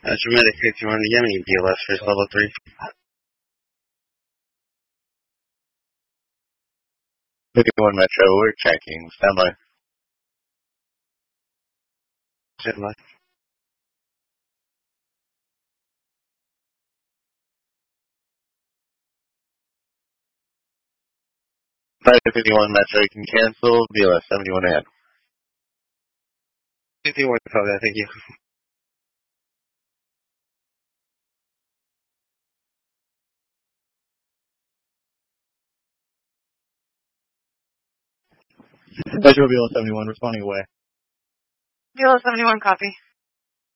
Dramatic 51 Yemi, BLS first level 3. 51 Metro, we're checking. Stand by. Stand by. Flight 51 Metro, you can cancel. BLS 71 ahead. 51 copy, thank you. Metro BLS 71, responding away. BLS 71, copy.